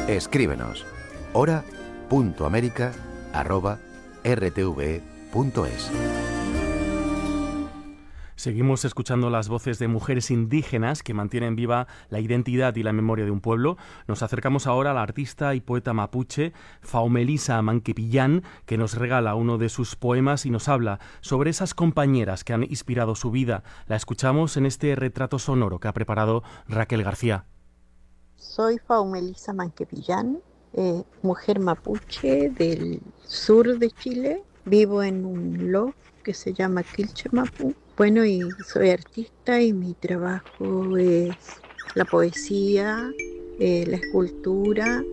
Escríbenos hora.america@rtve.es. Seguimos escuchando las voces de mujeres indígenas que mantienen viva la identidad y la memoria de un pueblo. Nos acercamos ahora a la artista y poeta mapuche Faumelisa Manquepillán, que nos regala uno de sus poemas y nos habla sobre esas compañeras que han inspirado su vida. La escuchamos en este retrato sonoro que ha preparado Raquel García. Soy Faumelisa Manquepillán, mujer mapuche del sur de Chile. Vivo en un loft que se llama Quilchemapu. Bueno, y soy artista y mi trabajo es la poesía, la escultura.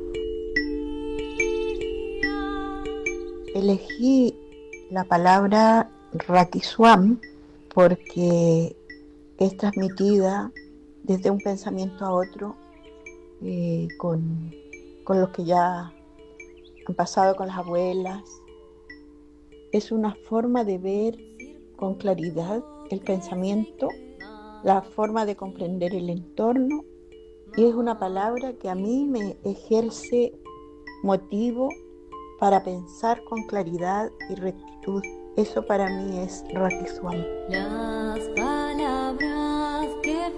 Elegí la palabra Raquisuam porque es transmitida desde un pensamiento a otro con los que ya han pasado, con las abuelas. Es una forma de ver con claridad el pensamiento, la forma de comprender el entorno, y es una palabra que a mí me ejerce motivo para pensar con claridad y rectitud. Eso para mí es Raquisuam. Las palabras que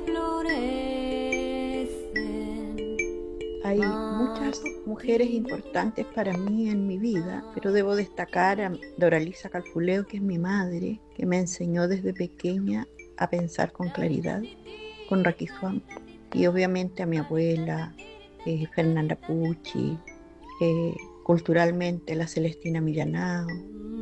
florecen. Hay muchas mujeres importantes para mí en mi vida, pero debo destacar a Doralisa Calfuleo, que es mi madre, que me enseñó desde pequeña a pensar con claridad, con Raquisuam, y obviamente a mi abuela, Fernanda Pucci, culturalmente la Celestina Millanao,